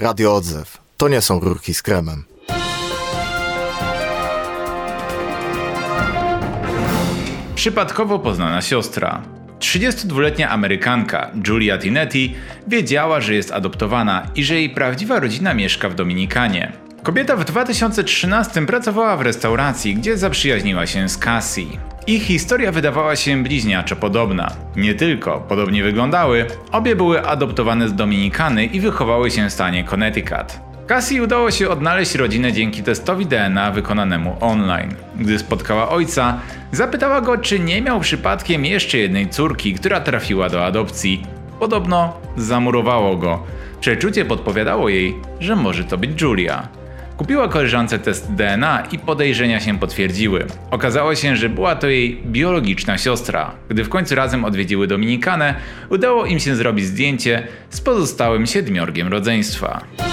Radio Odzew. To nie są rurki z kremem. Przypadkowo poznana siostra. 32-letnia Amerykanka Julia Tinetti wiedziała, że jest adoptowana i że jej prawdziwa rodzina mieszka w Dominikanie. Kobieta w 2013 pracowała w restauracji, gdzie zaprzyjaźniła się z Cassie. Ich historia wydawała się bliźniaczo podobna. Nie tylko podobnie wyglądały, obie były adoptowane z Dominikany i wychowały się w stanie Connecticut. Cassie udało się odnaleźć rodzinę dzięki testowi DNA wykonanemu online. Gdy spotkała ojca, zapytała go, czy nie miał przypadkiem jeszcze jednej córki, która trafiła do adopcji. Podobno zamurowało go. Przeczucie podpowiadało jej, że może to być Julia. Kupiła koleżance test DNA i podejrzenia się potwierdziły. Okazało się, że była to jej biologiczna siostra. Gdy w końcu razem odwiedziły Dominikanę, udało im się zrobić zdjęcie z pozostałym 7 rodzeństwa.